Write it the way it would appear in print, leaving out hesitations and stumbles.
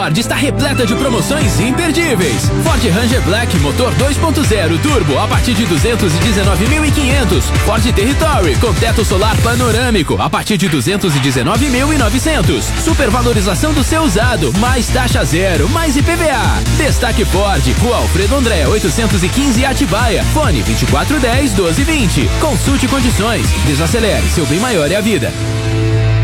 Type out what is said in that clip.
Ford está repleta de promoções imperdíveis. Ford Ranger Black motor 2.0 turbo a partir de 219.500. Ford Territory com teto solar panorâmico a partir de 219.900. Supervalorização do seu usado, mais taxa zero, mais IPVA. Destaque Ford, Rua Alfredo André 815 Atibaia. Fone 2410-1220. Consulte condições. Desacelere, seu bem maior é a vida.